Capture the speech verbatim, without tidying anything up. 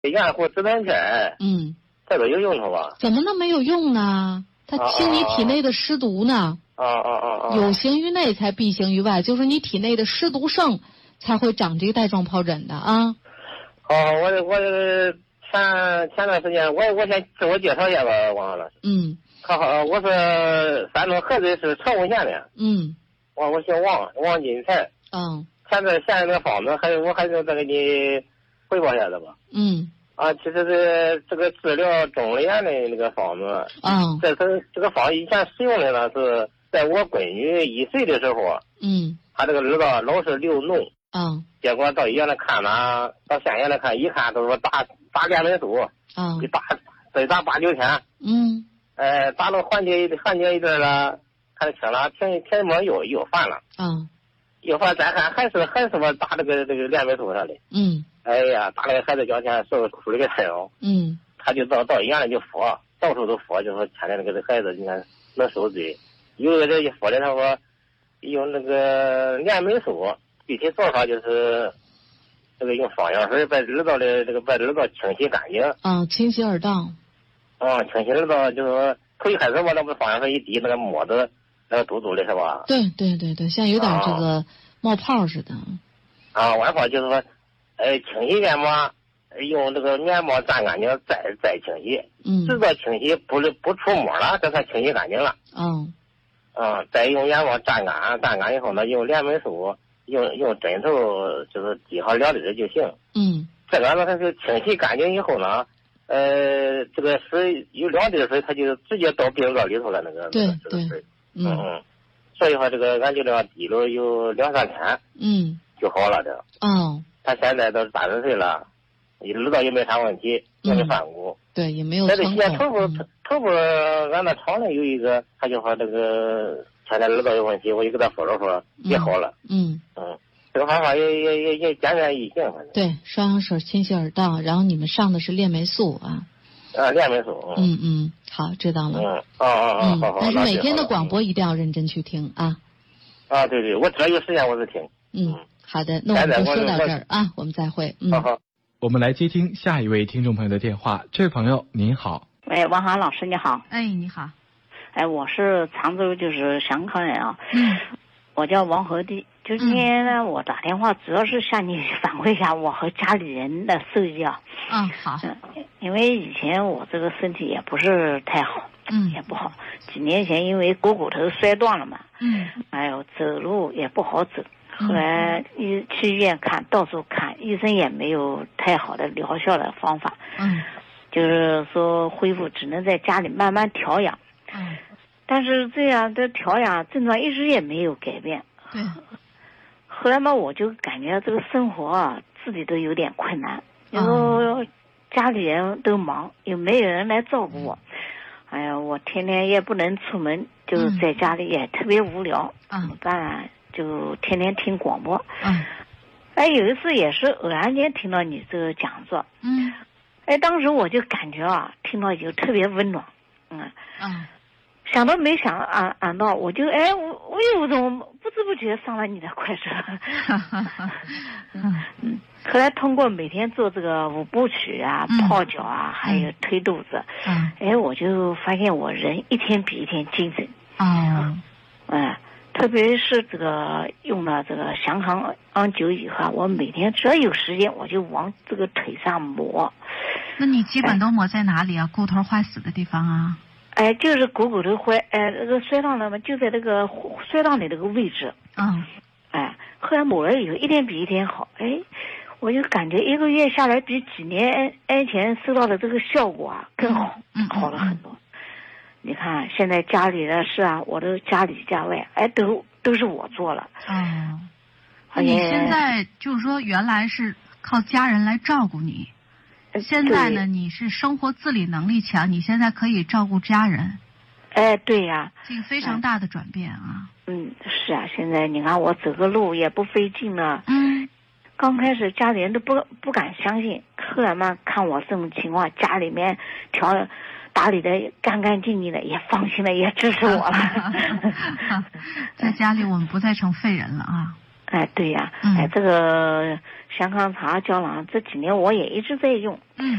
盐湖止疼片， 嗯， 这个有用头吧？ 怎么能没有用呢？它清你体内的湿毒呢。 啊啊啊啊！ 有形于内才必形于外，就是你体内的湿毒盛，才会长这个带状疱疹的啊。 哦，我我前前段时间，我我先自我介绍一下吧，王老师。 嗯。 好好，我是山东菏水市成武县的。 嗯。 我我姓王，王金才。 嗯。 现在现在那个方子，还有我还是再给你汇报一下子吧。 嗯。 啊，其实这这个治疗中耳炎的那个方子， 嗯， 这是这个方以前使用的呢，是在我闺女一岁的时候， 嗯， 她这个耳朵老是流脓， 嗯， 结果到医院来看呢，到县医院来看，一看都说打打链霉素， 嗯， 给打得打八九天， 嗯， 呃，打了缓解缓解一阵了，看清了，停停没又又犯了， 嗯， 又犯再看还是还是我打这个这个链霉素上的， 嗯。 哎呀，打那个孩子脚前手出了个太阳， 嗯， 他就到到医院里就敷，到处都敷，就说天天那个这孩子你看能受罪。有的人一敷的他说用那个链霉素，具体做法就是这个用双氧水把耳道的这个把耳道清洗干净。 啊，清洗耳道。 啊，清洗耳道就是说头一开始我那不双氧水一滴那个沫子那个嘟嘟的是吧？ 对对对对，像有点这个冒泡似的。 啊，完后就是说。哎，清洗面膜，用这个棉膜蘸干净，再再清洗， 嗯， 直到清洗不不出沫了，这才清洗干净了。 嗯， 啊，再用棉膜蘸干，蘸干以后呢，用链霉素，用用针头就是滴好两粒就行。 嗯， 这个呢，它是清洗干净以后呢，呃，这个水有两滴水，它就直接到病灶里头了，那个对这个水， 嗯嗯，所以说这个俺就这样滴了有两三天， 嗯， 就好了这。 哦。 他现在都三十岁了，耳道也没啥问题，也没犯骨、 嗯，对，也没有穿孔。在这头部、 嗯、 头部，俺那厂里有一个，他就说这个现在耳道有问题，我就给他说了说，也好了。 嗯嗯, 嗯，这个方法也也也也简单易行，反正。 对，双氧水清洗耳道，然后你们上的是链霉素啊。 啊，链霉素。 嗯嗯，好，知道了。 嗯，哦哦哦，好好。 但是每天的广播一定要认真去听啊。 啊，对对，我只要有时间我就听。 嗯。好的，那我们就说到这儿啊，我们再会。嗯， 好好。 我们来接听下一位听众朋友的电话。这位朋友您好。 喂，王涵老师你好。 哎，你好。 哎，我是常州就是香港人啊。 嗯。 我叫王和娣。就今天呢、嗯，我打电话主要是向你反馈一下我和家里人的受益啊。 嗯，好。 嗯，因为以前我这个身体也不是太好。 嗯。 也不好。几年前因为股骨头摔断了嘛。 嗯。 还有走路也不好走。后来医去医院看，到处看，医生也没有太好的疗效的方法。 嗯， 就是说恢复只能在家里慢慢调养。 嗯， 但是这样的调养症状一直也没有改变。 对。 后来嘛，我就感觉这个生活啊，自己都有点困难，然后家里人都忙，又没有人来照顾我。哎呀，我天天也不能出门，就是在家里也特别无聊。 嗯， 怎么办啊？就天天听广播。 嗯， 哎，有一次也是偶然间听到你这个讲座。 嗯， 哎，当时我就感觉啊，听到就特别温暖。嗯嗯， 想都没想俺俺到，我就哎，我我有种不知不觉上了你的快车。嗯嗯，后来通过每天做这个五部曲啊、 嗯、 泡脚啊，还有推肚子， 嗯， 哎，我就发现我人一天比一天精神。 哦， 嗯。特别是这个用了这个降糖胺酒以后，我每天只要有时间，我就往这个腿上抹。 那你基本都抹在哪里啊？哎、骨头坏死的地方啊？ 哎，就是股骨头坏，哎，那个摔到了嘛，就在那个摔到你那个位置。 嗯。 哎，后来抹了以后，一天比一天好。哎，我就感觉一个月下来，比几年前收到的这个效果啊更好， 嗯， 好了很多。你看，现在家里的事啊，我都家里家外，哎，都都是我做了。 哦，你现在就是说，原来是靠家人来照顾你，现在呢，你是生活自理能力强，你现在可以照顾家人。 哎，对呀、啊， 这个非常大的转变啊。 嗯，是啊，现在你看我走个路也不费劲了。 嗯， 刚开始家里人都不不敢相信，后来嘛，看我这种情况，家里面调。打理的干干净净的，也放心了，也支持我了。 在家里我们不再成废人了啊！ 哎，对呀、 嗯、 哎，这个香康茶胶囊这几年我也一直在用。 嗯。